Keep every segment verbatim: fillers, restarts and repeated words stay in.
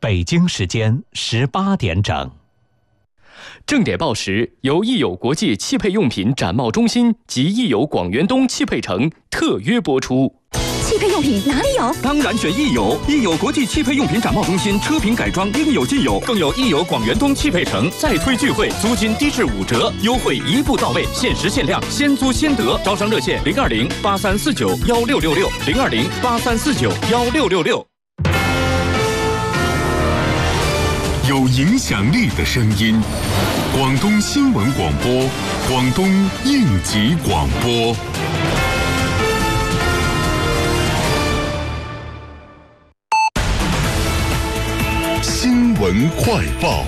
北京时间十八点整。 正点报时由益友国际汽配用品展贸中心及益友广元东汽配城特约播出。 汽配用品哪里有？ 当然选益友，益友国际汽配用品展贸中心，车品改装应有尽有，更有益友广元东汽配城再推聚会，租金低至五折，优惠一步到位，限时限量，先租先得。招商热线零二零八三四九幺六六六零二零八三四九幺六六六。 有影响力的声音，广东新闻广播，广东应急广播。新闻快报。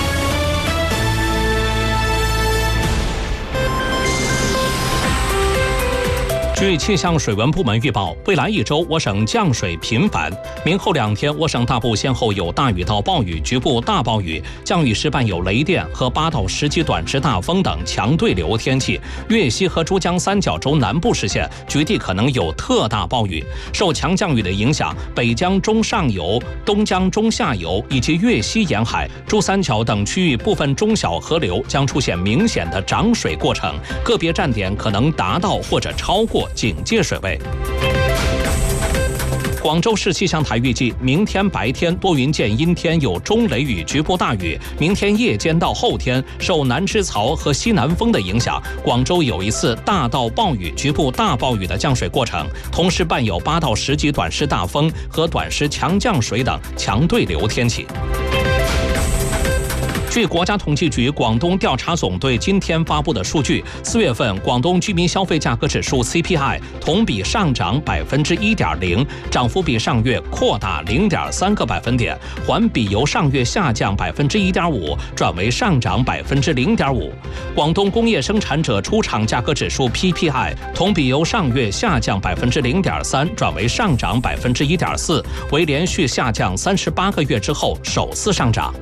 据气象水文部门预报，未来一周我省降水频繁，明后两天我省大部先后有大雨到暴雨、局部大暴雨，降雨时伴有雷电和八到十级短时大风等强对流天气。粤西和珠江三角洲南部实现局地可能有特大暴雨。受强降雨的影响，北江中上游、东江中下游以及粤西沿海、珠三角等区域部分中小河流将出现明显的涨水过程，个别站点可能达到或者超过警戒水位。广州市气象台预计，明天白天多云见阴天，有中雷雨，局部大雨。明天夜间到后天，受南支槽和西南风的影响，广州有一次大到暴雨、局部大暴雨的降水过程，同时伴有八到十级短时大风和短时强降水等强对流天气。据国家统计局广东调查总队今天发布的数据，四月份广东居民消费价格指数 C P I 同比上涨百分之一点零，涨幅比上月扩大零点三个百分点，环比由上月下降百分之一点五转为上涨百分之零点五。广东工业生产者出厂价格指数 P P I 同比由上月下降百分之零点三转为上涨百分之一点四，为连续下降三十八个月之后首次上涨。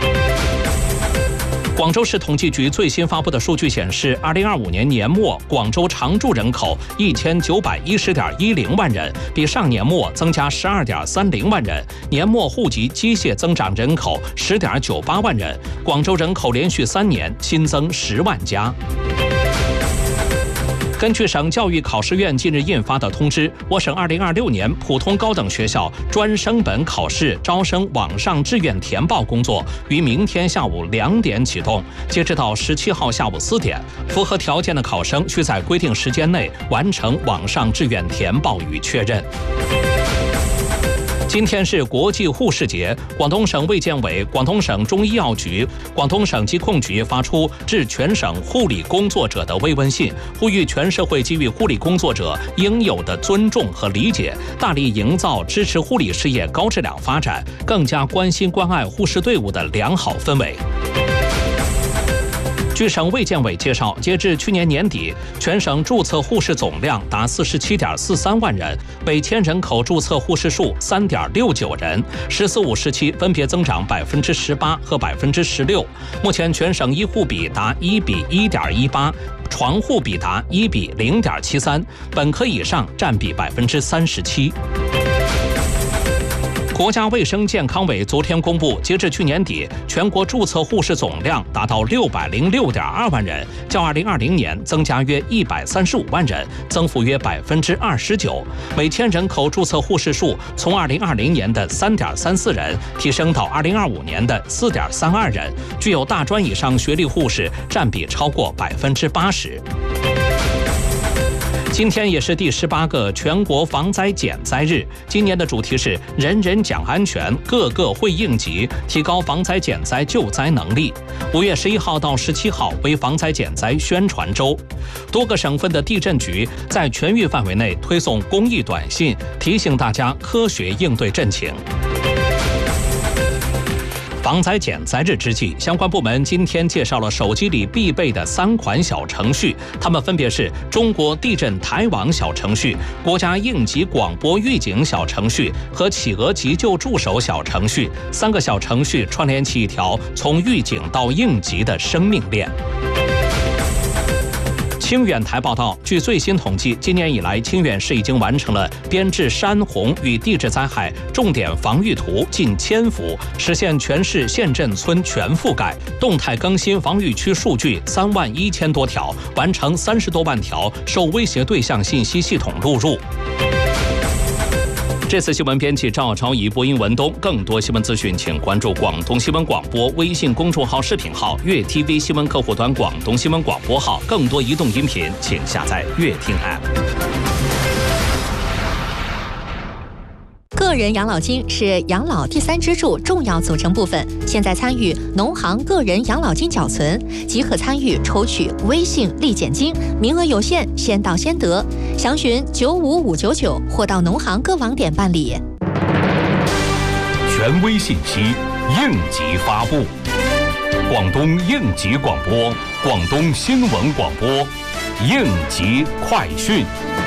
广州市统计局最新发布的数据显示，二零二五年年末广州常住人口一千九百一十点一零万人，比上年末增加十二点三零万人，年末户籍机械增长人口十点九八万人，广州人口连续三年新增十万家。根据省教育考试院近日印发的通知，我省二零二六年普通高等学校专升本考试招生网上志愿填报工作于明天下午两点启动，截止到十七号下午四点，符合条件的考生需在规定时间内完成网上志愿填报与确认。今天是国际护士节，广东省卫健委、广东省中医药局、广东省疾控局发出致全省护理工作者的慰问信，呼吁全社会给予护理工作者应有的尊重和理解，大力营造支持护理事业高质量发展，更加关心关爱护士队伍的良好氛围。据省卫健委介绍，截至去年年底，全省注册护士总量达四十七点四三万人，每千人口注册护士数三点六九人，十四五时期分别增长百分之十八和百分之十六。目前全省医护比达一比一点一八，床护比达一比零点七三，本科以上占比百分之三十七。国家卫生健康委昨天公布，截至去年底，全国注册护士总量达到六百零六点二万人，较二零二零年增加约一百三十五万人，增幅约百分之二十九。每千人口注册护士数从二零二零年的三点三四人提升到二零二五年的四点三二人，具有大专以上学历护士占比超过百分之八十。今天也是第十八个全国防灾减灾日，今年的主题是人人讲安全，个个会应急，提高防灾减灾救灾能力。五月十一号到十七号为防灾减灾宣传周，多个省份的地震局在全域范围内推送公益短信，提醒大家科学应对震情。防灾减灾日之际，相关部门今天介绍了手机里必备的三款小程序，它们分别是中国地震台网小程序、国家应急广播预警小程序和企鹅急救助手小程序。三个小程序串联起一条从预警到应急的生命链。 清远台报道，据最新统计，今年以来，清远市已经完成了编制山洪与地质灾害重点防御图近千幅，实现全市县镇村全覆盖，动态更新防御区数据三万一千多条，完成三十多万条受威胁对象信息系统录入。这次新闻编辑赵超仪，播音文东。更多新闻资讯，请关注广东新闻广播微信公众号、视频号、粤 T V 新闻客户端、广东新闻广播号。更多移动音频，请下载粤听 App。 个人养老金是养老第三支柱重要组成部分。现在参与农行个人养老金缴存，即可参与抽取微信立减金，名额有限，先到先得。详询九五五九九或到农行各网点办理。 权威信息，应急发布。广东应急广播，广东新闻广播，应急快讯。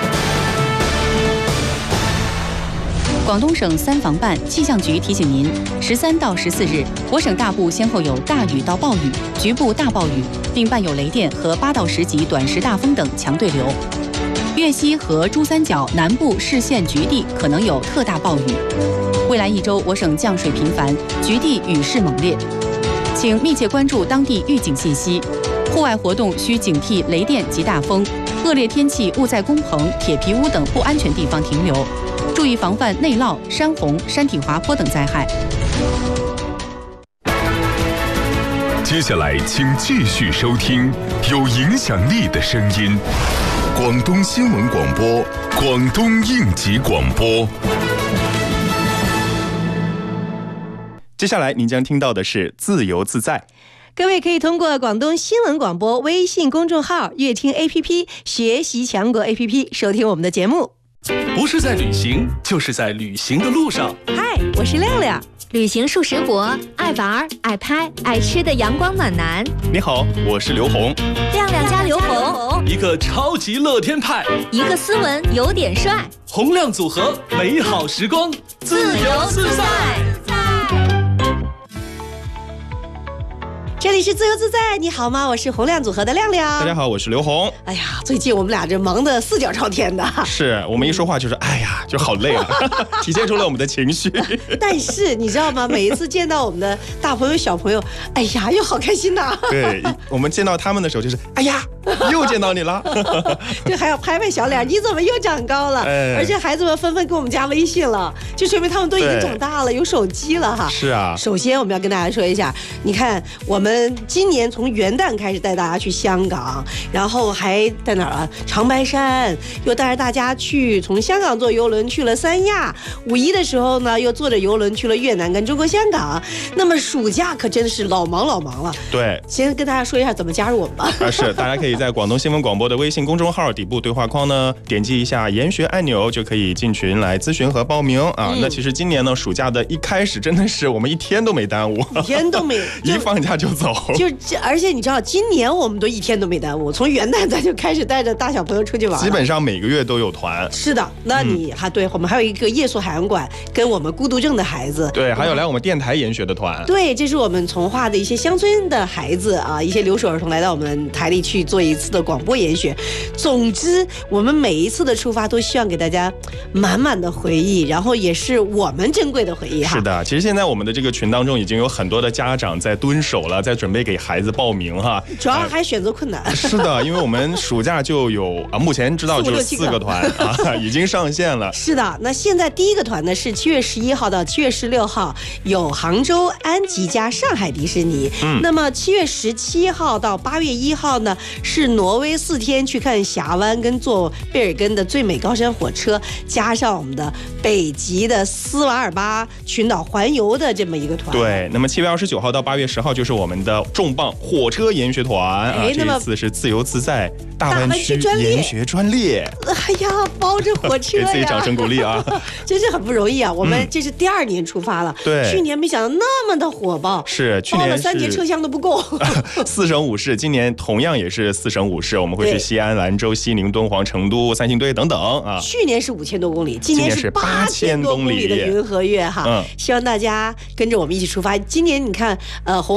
广东省三防办气象局提醒您，十三到十四日，我省大部先后有大雨到暴雨、局部大暴雨，并伴有雷电和八到十级短时大风等强对流。粤西和珠三角南部市县局地可能有特大暴雨。未来一周，我省降水频繁，局地雨势猛烈，请密切关注当地预警信息。户外活动需警惕雷电及大风，恶劣天气勿在工棚、铁皮屋等不安全地方停留。注意防范内涝、山洪、山体滑坡等灾害。 接下来，请继续收听有影响力的声音——广东新闻广播、广东应急广播。 接下来您将听到的是自由自在。 各位可以通过广东新闻广播微信公众号、乐听 A P P、学习强国 A P P 收听我们的节目。 不是在旅行，就是在旅行的路上。 嗨，我是亮亮， 旅行数十国，爱玩、爱拍、爱吃的阳光暖男。 你好，我是刘红。 亮亮加刘红， 一个超级乐天派， 一个斯文有点帅， 洪亮组合，美好时光，自由自在。 这里是自由自在，你好吗？我是洪亮组合的亮亮。 大家好，我是刘红。 哎呀，最近我们俩这忙得四脚朝天的。 是我们一说话就是哎呀，就好累啊，体现出了我们的情绪。 但是你知道吗？每一次见到我们的大朋友小朋友，哎呀，又好开心呐。 对，我们见到他们的时候就是哎呀，又见到你了。 就还要拍拍小脸，你怎么又长高了？哎、而且孩子们纷纷给我们加微信了，就说明他们都已经长大了，有手机了哈。 是啊。 首先我们要跟大家说一下，你看我们今年从元旦开始带大家去香港，然后还在哪儿啊？长白山，又带着大家去从香港坐游轮去了三亚。五一的时候呢，又坐着游轮去了越南跟中国香港。那么暑假可真是老忙老忙了。 对， 先跟大家说一下怎么加入我们吧。 啊，是，大家可以在广东新闻广播的微信公众号底部对话框呢，点击一下研学按钮，就可以进群来咨询和报名啊。嗯、那其实今年呢，暑假的一开始真的是我们一天都没耽误， 一天都没， 一放假就走。 就而且你知道，今年我们都一天都没耽误，从元旦咱就开始带着大小朋友出去玩， 基本上每个月都有团。 是的，那你还、嗯、对我们还有一个夜宿海洋馆，跟我们孤独症的孩子， 对，还有来我们电台研学的团。 对，这是我们从化的一些乡村的孩子啊，一些留守儿童来到我们台里去做一次的广播研学。总之，我们每一次的出发都希望给大家满满的回忆，然后也是我们珍贵的回忆哈。 是的，其实现在我们的这个群当中已经有很多的家长在蹲守了，在准备给孩子报名哈。 主要还选择困难。 呃、是的，因为我们暑假就有啊，目前知道就四个团啊，已经上线了。 是的，那现在第一个团呢是七月十一号到七月十六号，有杭州安吉加上海迪士尼。嗯，那么七月十七号到八月一号呢是挪威四天去看峡湾跟坐贝尔根的最美高山火车，加上我们的北极的斯瓦尔巴群岛环游的这么一个团。 对，那么七月二十九号到八月十号就是我们的重磅火车研学团啊，这一次是自由自在大湾区研学专列。 哎呀，包着火车呀， 给自己掌声鼓励啊！ 真是很不容易啊！我们这是第二年出发了， 对、嗯， 去年没想到那么的火爆， 是去年包了三节车厢都不够。 四省五市，今年同样也是四省五市，我们会去西安、兰州、西宁、敦煌、成都、三星堆等等啊。 去年是五千多公里，今年是八千多公里的云和月哈、嗯。希望大家跟着我们一起出发。今年你看，呃，红红跟亮亮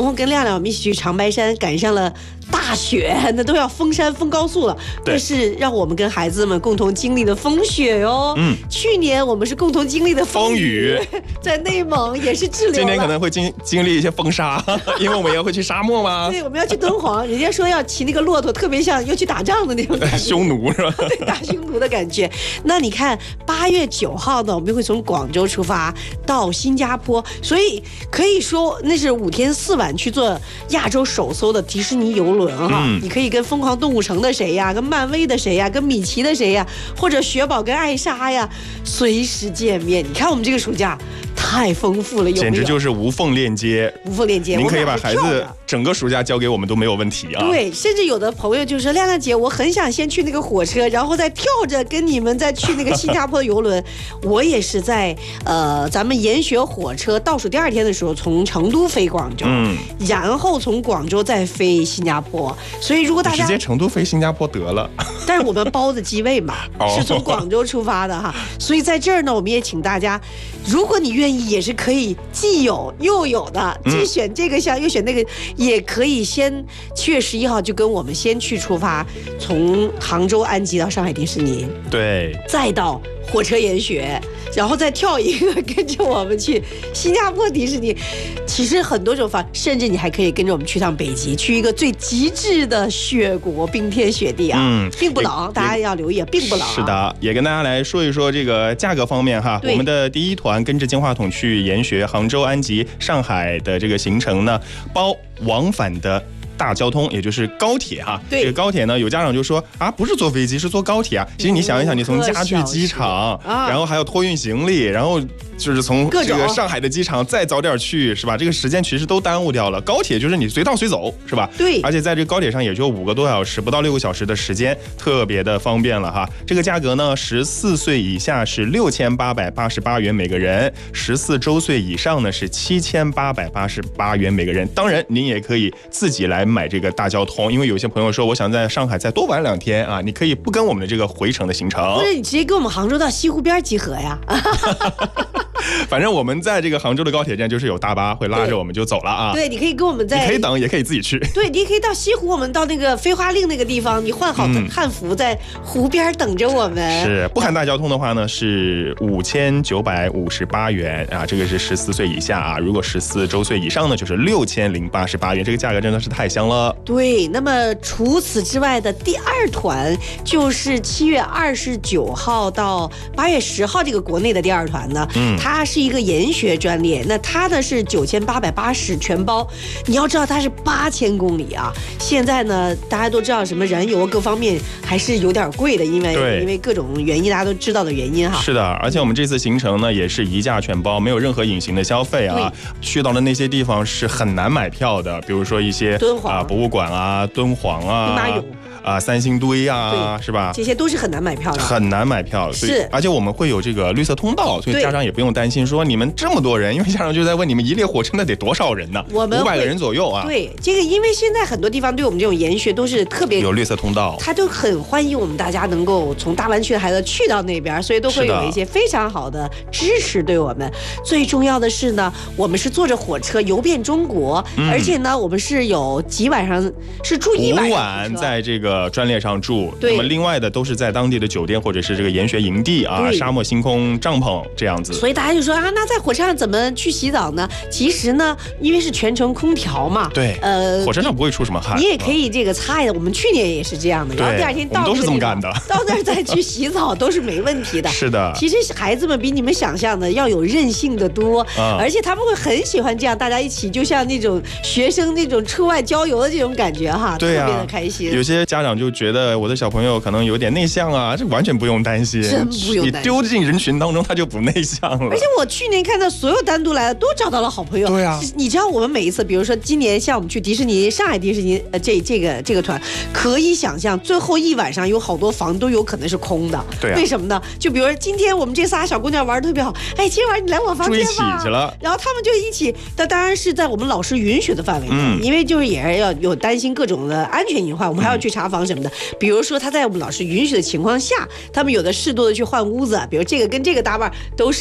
来我们一起去长白山，赶上了大雪，那都要封山封高速了。但是让我们跟孩子们共同经历的风雪哟。嗯，去年我们是共同经历的风雨，风雨在内蒙也是滞留了。 今年可能会经经历一些风沙，因为我们也会去沙漠嘛。 对，我们要去敦煌，人家说要骑那个骆驼，特别像要去打仗的那种感觉， 匈奴是吧？ 对，打匈奴的感觉。那你看，八月九号呢，我们会从广州出发到新加坡，所以可以说那是五天四晚去做亚洲首艘的迪士尼游轮哈。嗯、你可以跟疯狂动物城的谁呀，跟漫威的谁呀，跟米奇的谁呀，或者雪宝跟艾莎呀，随时见面。你看我们这个暑假太丰富了，有没有？ 简直就是无缝链接， 无缝链接。 您可以把孩子整个暑假交给我们都没有问题啊。 对，甚至有的朋友就说：“亮亮姐，我很想先去那个火车，然后再跳着跟你们再去那个新加坡的游轮。”我也是在呃咱们研学火车倒数第二天的时候，从成都飞广州，嗯，然后从广州再飞新加坡。所以如果大家直接成都飞新加坡得了， 但是我们包的机位嘛，是从广州出发的哈。所以在这儿呢，我们也请大家，如果你愿意。也是可以既有又有的，既选这个项又选那个，也可以先七月十一号就跟我们先去出发，从杭州安吉到上海迪士尼， 对， 再到火车研学，然后再跳一个跟着我们去新加坡迪士尼。其实很多种方，甚至你还可以跟着我们去趟北极，去一个最极致的雪国，冰天雪地啊，嗯，并不冷，大家要留意，并不冷、啊。 是的，也跟大家来说一说这个价格方面哈。我们的第一团跟着金话筒去研学杭州、安吉、上海的这个行程呢，包往返的大交通，也就是高铁哈。这个高铁呢，有家长就说啊，不是坐飞机，是坐高铁啊。其实你想一想，你从家去机场，啊、然后还要托运行李，然后就是从这个上海的机场再早点去，是吧？这个时间其实都耽误掉了。高铁就是你随到随走，是吧？ 对。 而且在这个高铁上也就五个多小时，不到六个小时的时间，特别的方便了哈。这个价格呢，十四岁以下是六千八百八十八元每个人，十四周岁以上呢是七千八百八十八元每个人。当然，您也可以自己来买这个大交通，因为有些朋友说我想在上海再多玩两天啊，你可以不跟我们的这个回程的行程， 或者你直接跟我们杭州到西湖边集合呀。 反正我们在这个杭州的高铁站就是有大巴会拉着我们就走了啊。 对，你可以跟我们在， 你可以等，也可以自己去。 对，你可以到西湖，我们到那个飞花令那个地方，你换好汉服，在湖边等着我们。 是不含大交通的话呢，是五千九百五十八元啊，这个是十四岁以下啊。如果十四周岁以上呢，就是六千零八十八元，这个价格真的是太香了。 对，那么除此之外的第二团就是七月二十九号到八月十号这个国内的第二团呢，嗯，它是一个研学专列，那它呢是九千八百八十全包。你要知道它是八千公里啊，现在呢大家都知道什么燃油各方面还是有点贵的，因为因为各种原因大家都知道的原因哈。 是的，而且我们这次行程呢也是一价全包，没有任何隐形的消费啊。去到的那些地方是很难买票的，比如说一些敦煌啊博物馆啊、敦煌啊、 兵马俑啊、三星堆啊，是吧？ 这些都是很难买票的， 很难买票。 是， 而且我们会有这个绿色通道，所以家长也不用担心说你们这么多人，因为家长就在问你们一列火车那得多少人呢？ 我们五百个人左右啊。 对，这个因为现在很多地方对我们这种研学都是特别有绿色通道， 他都很欢迎我们大家能够从大湾区的孩子去到那边，所以都会有一些非常好的支持对我们。最重要的是呢，我们是坐着火车游遍中国，嗯、而且呢，我们是有几晚上是住一晚上， 五晚在这个专列上住。 对， 那么另外的都是在当地的酒店或者是这个研学营地啊，沙漠星空帐篷这样子。 所以大家就说啊，那在火车上怎么去洗澡呢？其实呢，因为是全程空调嘛， 对，呃，火车上不会出什么汗， 你也可以这个擦呀。我们去年也是这样的，然后第二天到都是这么干的， 到那儿再去洗澡都是没问题的。 是的， 其实孩子们比你们想象的要有韧性的多，嗯、而且他们会很喜欢这样，大家一起就像那种学生那种出外郊游的这种感觉哈， 对啊， 特别的开心。 有些家长就觉得我的小朋友可能有点内向啊，这完全不用担心， 真不用担心， 你丢进人群当中他就不内向了。 而且我去年看到所有单独来的都找到了好朋友。 对啊， 你知道我们每一次，比如说今年像我们去迪士尼，上海迪士尼呃这这个这个团，可以想象最后一晚上有好多房都有可能是空的。 对、啊， 为什么呢？就比如说今天我们这仨小姑娘玩的特别好，哎，今晚你来我房间吧， 住一起去了。 然后他们就一起，但当然是在我们老师允许的范围内，嗯、因为就是也是要有担心各种的安全隐患，我们还要去查房什么的。嗯、比如说他在我们老师允许的情况下，他们有的适度的去换屋子，比如这个跟这个搭伴都是可以的。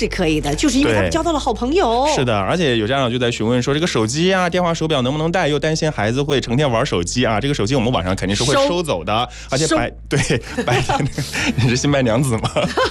的，就是因为他们交到了好朋友。 是的，而且有家长就在询问说，这个手机啊、电话、手表能不能带，又担心孩子会成天玩手机啊。这个手机我们晚上肯定是会收走的，而且白对白天你是新白娘子吗？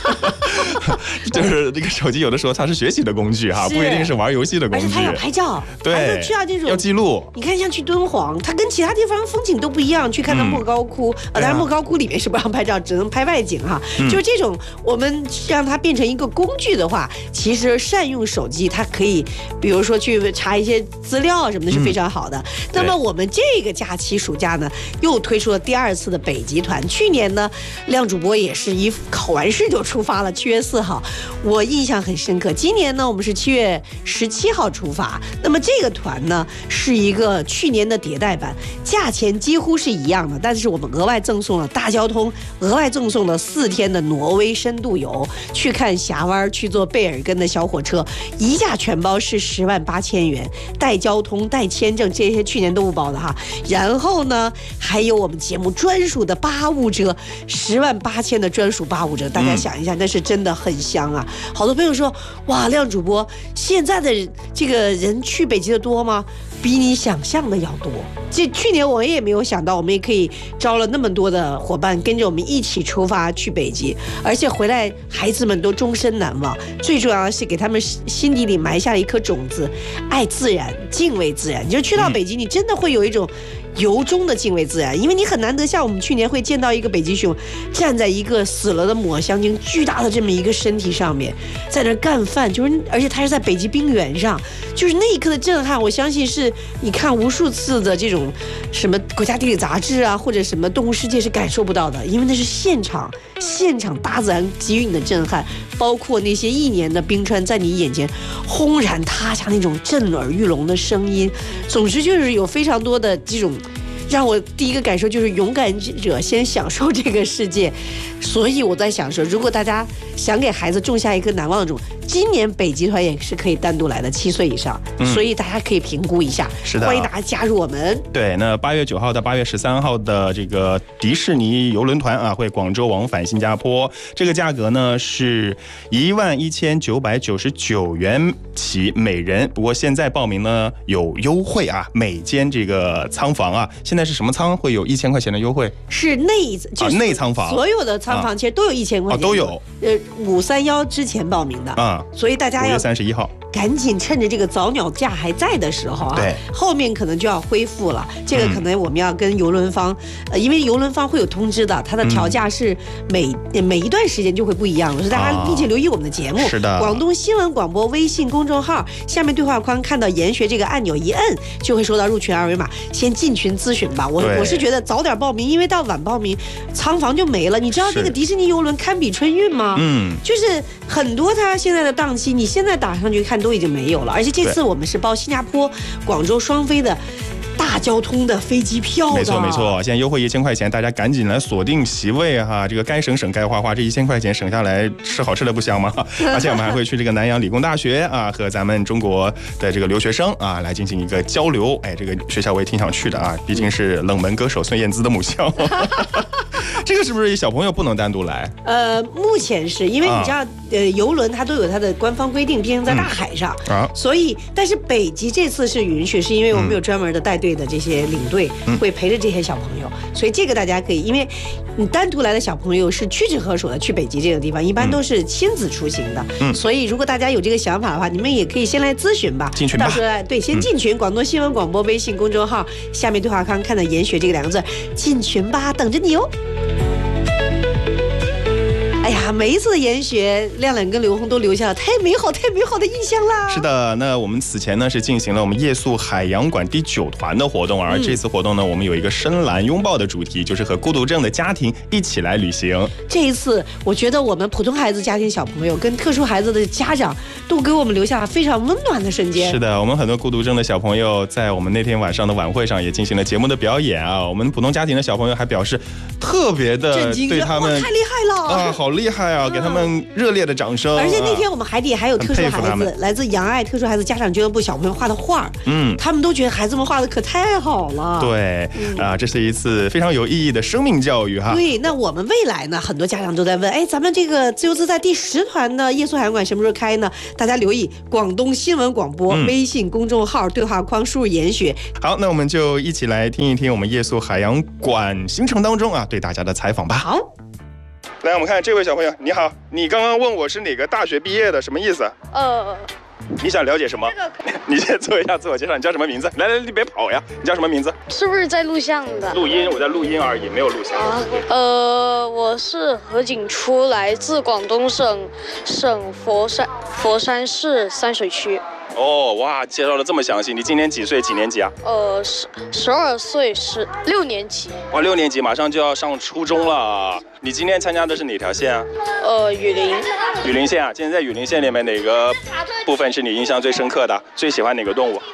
就是这个手机有的时候它是学习的工具哈，不一定是玩游戏的工具。 而且它要拍照， 对， 需要这种要记录。 你看像去敦煌，它跟其他地方风景都不一样，去看到莫高窟，嗯、啊，当然莫高窟里面是不让拍照，只能拍外景哈。嗯、就是这种，我们让它变成一个工具的话，其实善用手机，它可以，比如说去查一些资料什么的，是非常好的。嗯、那么我们这个假期暑假呢，又推出了第二次的北极团。去年呢，亮主播也是一考完试就出发了，七月四号，我印象很深刻。今年呢，我们是七月十七号出发。那么这个团呢，是一个去年的迭代版，价钱几乎是一样的，但是我们额外赠送了大交通，额外赠送了四天的挪威深度游，去看峡湾，去坐贝尔根的小火车，一价全包是十万八千元，带交通、带签证，这些去年都不包的哈。然后呢，还有我们节目专属的八五折，十万八千的专属八五折，大家想一下，那是真的很香啊！好多朋友说，哇，亮主播，现在的这个人去北极的多吗？比你想象的要多。这去年我也没有想到，我们也可以招了那么多的伙伴跟着我们一起出发去北极，而且回来孩子们都终身难忘。最重要的是给他们心底里埋下了一颗种子，爱自然，敬畏自然。你就去到北极，你真的会有一种由衷的敬畏自然，因为你很难得像我们去年会见到一个北极熊站在一个死了的抹香鲸巨大的这么一个身体上面，在那干饭，就是而且它是在北极冰原上，就是那一刻的震撼，我相信是你看无数次的这种什么国家地理杂志啊，或者什么动物世界是感受不到的，因为那是现场现场大自然给予你的震撼，包括那些一年的冰川在你眼前轰然塌下那种震耳欲聋的声音，总之就是有非常多的这种。让我第一个感受就是勇敢者先享受这个世界，所以我在想说，如果大家想给孩子种下一颗难忘的种，今年北极团也是可以单独来的，七岁以上，嗯、所以大家可以评估一下。 是的， 欢迎大家加入我们。 对，那八月九号到八月十三号的这个迪士尼游轮团啊，会广州往返新加坡，这个价格呢是一万一千九百九十九元起每人。不过现在报名呢有优惠啊，每间这个舱房啊。现在是什么舱会有一千块钱的优惠？ 是内就是内舱房， 所有的舱房其实都有一千块钱、 啊，都有。 呃，五三幺之前报名的啊，所以大家要五月三十一号赶紧趁着这个早鸟价还在的时候啊， 对， 后面可能就要恢复了。这个可能我们要跟邮轮方，嗯、呃，因为邮轮方会有通知的，它的调价是每、嗯、每一段时间就会不一样的，所以大家密切留意我们的节目。 是的， 广东新闻广播微信公众号下面对话框看到研学这个按钮一摁，就会收到入群二维码，先进群咨询吧。我我是觉得早点报名，因为到晚报名仓房就没了。你知道这个迪士尼邮轮堪比春运吗？嗯，就是很多它现在的档期，你现在打上去看都已经没有了。而且这次我们是包新加坡、广州双飞的大交通的飞机票的， 没错没错，现在优惠一千块钱，大家赶紧来锁定席位哈！这个该省省该花花，这一千块钱省下来，吃好吃的不香吗？而且我们还会去这个南洋理工大学啊，和咱们中国的这个留学生啊来进行一个交流。哎，这个学校我也挺想去的啊，毕竟是冷门歌手孙燕姿的母校。这个是不是小朋友不能单独来？ 呃，目前是因为你知道，啊、呃，游轮它都有它的官方规定，毕竟在大海上、嗯、啊，所以但是北极这次是允许，是因为我们有专门的带队的这些领队、嗯、会陪着这些小朋友，所以这个大家可以，因为你单独来的小朋友是屈指可数的，去北极这个地方一般都是亲子出行的，嗯，所以如果大家有这个想法的话，你们也可以先来咨询吧， 进群吧， 到时候对，先进群，广东新闻广播微信公众号下面对话框看到研学这个两个字，进群吧，等着你哦。哎呀，每一次的研学，亮亮跟刘红都留下了太美好、太美好的印象啦。 是的，那我们此前呢是进行了我们夜宿海洋馆第九团的活动，而这次活动呢，我们有一个深蓝拥抱的主题，就是和孤独症的家庭一起来旅行。 这一次，我觉得我们普通孩子家庭小朋友跟特殊孩子的家长都给我们留下了非常温暖的瞬间。 是的，我们很多孤独症的小朋友在我们那天晚上的晚会上也进行了节目的表演啊。我们普通家庭的小朋友还表示特别的对他们太厉害了啊，好厉害害啊！给他们热烈的掌声。 而且那天我们海底还有特殊孩很佩服子，来自洋爱特殊孩子家长俱乐部小朋友画的画， 嗯， 他们都觉得孩子们画的可太好了。 对， 嗯啊，这是一次非常有意义的生命教育哈。 对，那我们未来呢？很多家长都在问，哎，咱们这个自由自在第十团的夜宿海洋馆什么时候开呢？大家留意广东新闻广播、 嗯、 微信公众号对话框输入研学。 好，那我们就一起来听一听我们夜宿海洋馆行程当中啊对大家的采访吧。 好， 来我们看这位小朋友，你好，你刚刚问我是哪个大学毕业的，什么意思？ 呃， 你想了解什么？这个你先做一下自我介绍，你叫什么名字？来来，你别跑呀！你叫什么名字？ 是不是在录像的？ 录音，我在录音而已，没有录像。 啊、呃，我是何景初，来自广东省省佛山佛山市三水区。 哦，哇，介绍的这么详细。你今年几岁？几年级啊？ 呃，十十二岁，十六年级。 哇，六年级马上就要上初中了。你今天参加的是哪条线啊？ 呃，雨林。 雨林线啊，今天在雨林线里面哪个部分是你印象最深刻的？最喜欢哪个动物？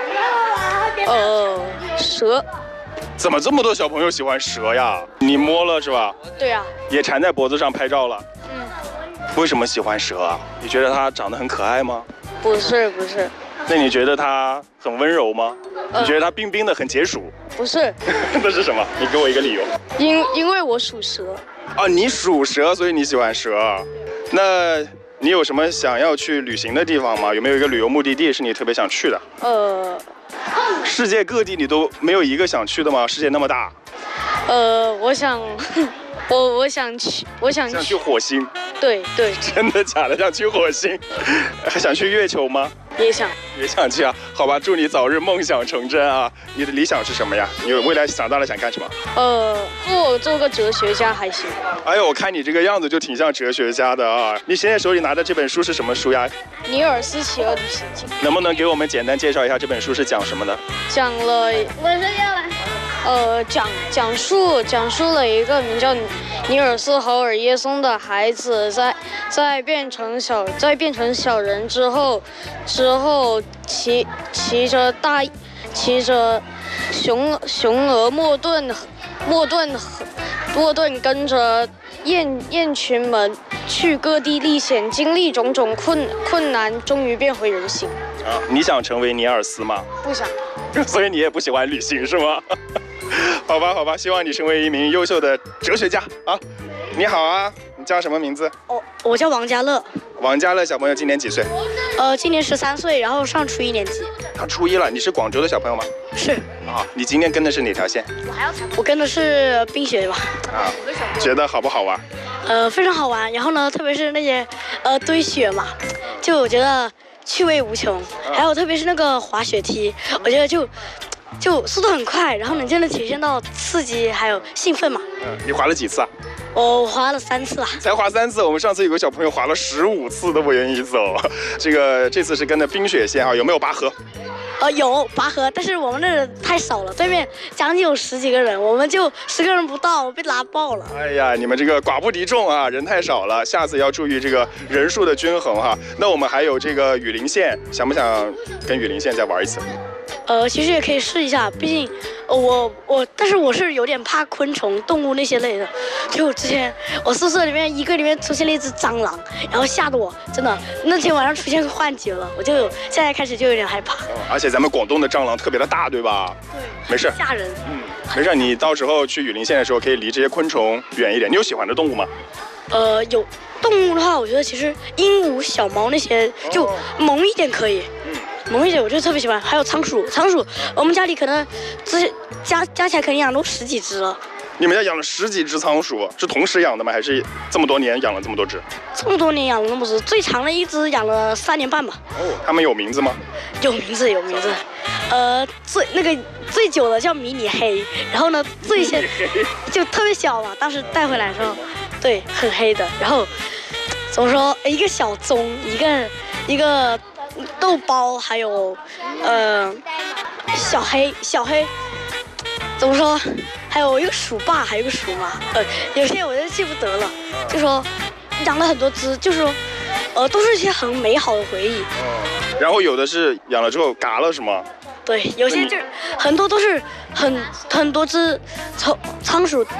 呃，蛇。 怎么这么多小朋友喜欢蛇呀？你摸了是吧？ 对啊。 也缠在脖子上拍照了。 嗯。 为什么喜欢蛇啊？你觉得它长得很可爱吗？ 不是不是。 那你觉得它很温柔吗？ 呃、 你觉得它冰冰的很解暑？ 不是。 那是什么？你给我一个理由。 因因为我属蛇。 啊，你属蛇，所以你喜欢蛇。那你有什么想要去旅行的地方吗？有没有一个旅游目的地是你特别想去的？ 呃， 世界各地你都没有一个想去的吗？世界那么大。 呃，我想。我我想去，我想去想去火星。 对对。 真的假的？想去火星？还想去月球吗？ 也想。 也想去啊？好吧，祝你早日梦想成真啊！你的理想是什么呀？你未来长大了想干什么？ 呃，做做个哲学家还行。 哎呦，我看你这个样子就挺像哲学家的啊！你现在手里拿的这本书是什么书呀？ 尼尔斯骑鹅旅行记。 能不能给我们简单介绍一下这本书是讲什么的？ 讲了，我是要来。呃，讲讲述讲述了一个名叫尼尔斯侯尔耶松的孩子在在变成小在变成小人之后，之后骑骑着大骑着雄雄鹅莫顿莫顿莫顿跟着雁雁群们去各地历险，经历种种困困难，终于变回人形。 啊，你想成为尼尔斯吗？ 不想。 所以你也不喜欢旅行是吗？好吧，好吧，希望你成为一名优秀的哲学家啊！你好啊，你叫什么名字？ 哦，我叫王家乐。 王家乐小朋友今年几岁？ 呃，今年十三岁，然后上初一年级。 他初一了，你是广州的小朋友吗？ 是。 啊，你今天跟的是哪条线？ 我还要猜。我跟的是冰雪吧。 啊，觉得好不好玩？ 呃，非常好玩。然后呢，特别是那些呃堆雪嘛，就我觉得趣味无穷。啊、还有特别是那个滑雪梯，我觉得就。就速度很快，然后能真的体现到刺激还有兴奋嘛。 嗯，你滑了几次啊？ 我滑了三次啊。 才滑三次，我们上次有个小朋友滑了十五次都不愿意走。这个这次是跟的冰雪线啊，有没有拔河？ 呃，有拔河，但是我们那人太少了，对面将近有十几个人，我们就十个人不到，被拉爆了。 哎呀，你们这个寡不敌众啊，人太少了，下次要注意这个人数的均衡哈。那我们还有这个雨林线，想不想跟雨林线再玩一次？ 呃，其实也可以试一下，毕竟，呃、我我，但是我是有点怕昆虫、动物那些类的。就之前我宿舍里面一个里面出现了一只蟑螂，然后吓得我真的那天晚上出现幻觉了，我就有现在开始就有点害怕。 哦、而且咱们广东的蟑螂特别的大，对吧？ 对， 没事， 吓人。 嗯，没事，你到时候去雨林线的时候可以离这些昆虫远一点。你有喜欢的动物吗？ 呃，有动物的话，我觉得其实鹦鹉、小猫那些就萌一点可以。嗯。萌一点，我就特别喜欢。还有仓鼠，仓鼠，我们家里可能这加加起来肯定养都十几只了。 你们家养了十几只仓鼠，是同时养的吗？还是这么多年养了这么多只？ 这么多年养了那么多只，最长的一只养了三年半吧。 哦，它们有名字吗？ 有名字，有名字。呃，最那个最久的叫迷你黑，然后呢最先就特别小嘛，当时带回来的时候，对，很黑的。然后怎么说？一个小棕，一个一个。豆包，还有，呃，小黑，小黑，怎么说？还有一个鼠爸，还有一个鼠妈，呃，有些我就记不得了。就说养了很多只，就是说，呃，都是一些很美好的回忆。 哦。然后有的是养了之后嘎了，是吗？ 对，有些就很多都是很很多只仓仓鼠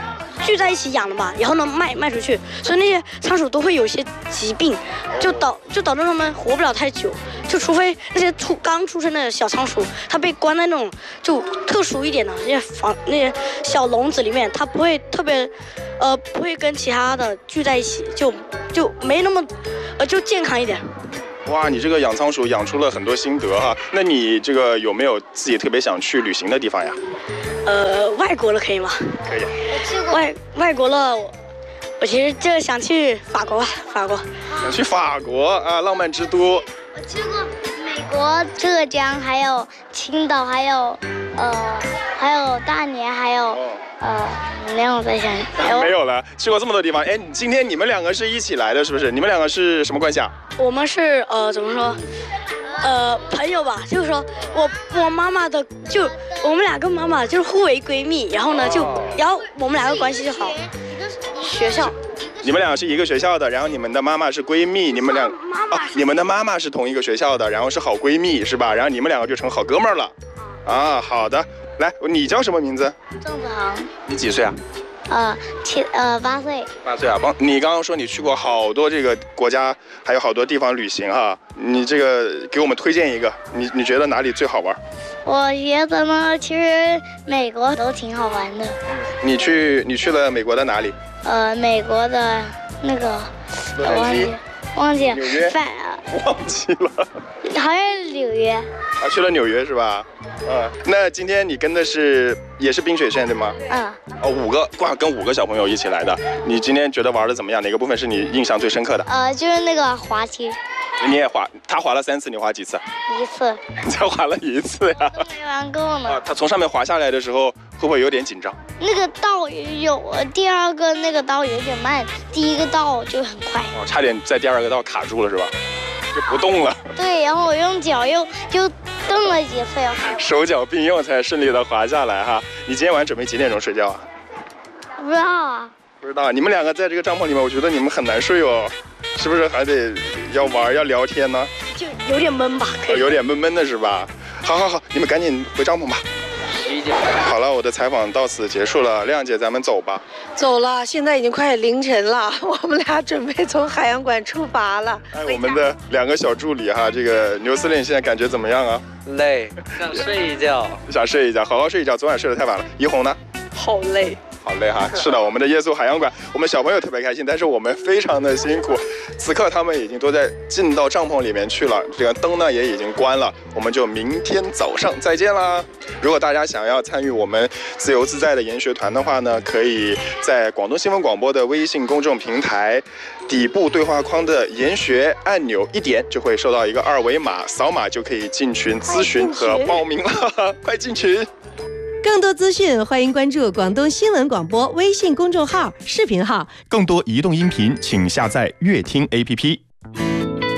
聚在一起养的嘛，然后呢卖卖出去，所以那些仓鼠都会有一些疾病，就导就导致它们活不了太久，就除非那些出刚出生的小仓鼠，它被关在那种就特殊一点的那些房那些小笼子里面，它不会特别，呃不会跟其他的聚在一起，就就没那么，呃就健康一点。 哇，你这个养仓鼠养出了很多心得哈。那你这个有没有自己特别想去旅行的地方呀？ 呃，外国了可以吗？ 可以。 我去过外外国了，我我其实就想去法国吧，法国。 想去法国啊，浪漫之都。 我去过美国浙江，还有青岛，还有呃，还有大连，还有呃，让我再想想。 没有了，去过这么多地方。哎，今天你们两个是一起来的，是不是？你们两个是什么关系啊？ 我们是呃，怎么说？呃，朋友吧，就是说我我妈妈的，就我们两个妈妈就是互为闺蜜，然后呢就，然后我们两个关系就好。学校。 你们俩是一个学校的，然后你们的妈妈是闺蜜，你们俩哦，你们的妈妈是同一个学校的，然后是好闺蜜是吧？然后你们两个就成好哥们儿了。啊，好的，来，你叫什么名字？ 郑子航。 你几岁啊？ 呃，七呃八岁。 八岁啊，帮你刚刚说你去过好多这个国家，还有好多地方旅行哈，你这个给我们推荐一个，你你觉得哪里最好玩？ 我觉得呢，其实美国都挺好玩的。 你去你去了美国的哪里？ 呃，美国的那个， 洛杉矶， 忘记纽约， 反忘记了， 好像是纽约。 啊，去了纽约是吧？嗯，那今天你跟的是也是冰雪线对吗？ 嗯。 哦，五个哇，跟五个小朋友一起来的。你今天觉得玩的怎么样？哪个部分是你印象最深刻的？ 呃，就是那个滑梯。 你也滑，他滑了三次，你滑几次？ 一次。 你才滑了一次呀？ 都没玩够呢。 啊，他从上面滑下来的时候，会不会有点紧张？ 那个道有，第二个那个道有点慢，第一个道就很快。 哦，差点在第二个道卡住了是吧？就不动了。 对，然后我用脚又就蹬了几次，然后手脚并用才顺利的滑下来哈。你今天晚上准备几点钟睡觉啊？ 不知道啊。 不知道，你们两个在这个帐篷里面，我觉得你们很难睡哦，是不是还得要玩要聊天呢？ 就有点闷吧，可以。 有点闷闷的是吧？好好好，你们赶紧回帐篷吧。好了，我的采访到此结束了，亮姐，咱们走吧。 走了，现在已经快凌晨了，我们俩准备从海洋馆出发了。 哎，我们的两个小助理哈，这个牛司令现在感觉怎么样啊？ 累，想睡一觉。 想睡一觉，好好睡一觉。昨晚睡得太晚了。怡红呢？ 好累。 好累哈，是的，我们的夜宿海洋馆，我们小朋友特别开心，但是我们非常的辛苦。此刻他们已经都在进到帐篷里面去了，这个灯呢也已经关了，我们就明天早上再见啦。如果大家想要参与我们自由自在的研学团的话呢，可以在广东新闻广播的微信公众平台底部对话框的研学按钮一点，就会收到一个二维码，扫码就可以进群咨询和报名了，快进群！ 更多资讯，欢迎关注广东新闻广播微信公众号、视频号。 更多移动音频，请下载乐听 A P P。